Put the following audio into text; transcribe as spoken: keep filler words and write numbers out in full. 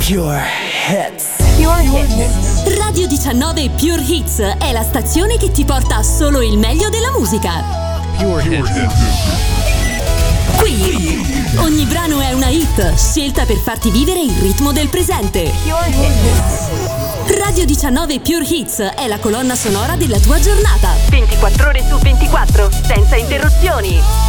Pure Hits. Pure Hits. Radio diciannove Pure Hits è la stazione che ti porta solo il meglio della musica. Pure Hits. Qui ogni brano è una hit scelta per farti vivere il ritmo del presente. Pure Hits. Radio diciannove Pure Hits è la colonna sonora della tua giornata. ventiquattro ore su ventiquattro, senza interruzioni.